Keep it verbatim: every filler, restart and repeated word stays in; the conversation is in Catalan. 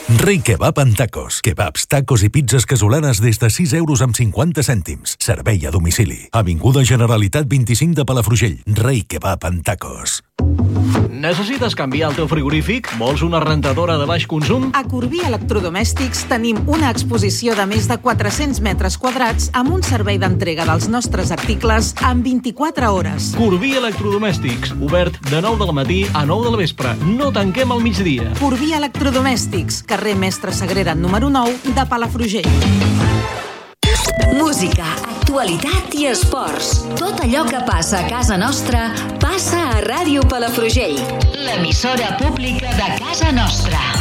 Rei Kebab en tacos. Kebabs, tacos i pizzas casolanes des de sis euros amb cinquanta cèntims. Servei a domicili. Avinguda Generalitat vint-i-cinc de Palafrugell. Rei Kebab en tacos. Necessites canviar el teu frigorífic? Vols una rentadora de baix consum? A Corbí Electrodomèstics tenim una exposició de més de quatre-cents metres quadrats amb un servei d'entrega dels nostres articles en vint-i-quatre hores. Corbí Electrodomèstics, obert de nou del matí a nou del vespre. No tanquem al migdia. Corbí Electrodomèstics, carrer Mestre Sagrera número nou de Palafrugell. Música, actualitat i esports. Tot allò que passa a casa nostra passa a Ràdio Palafrugell, l'emissora pública de casa nostra.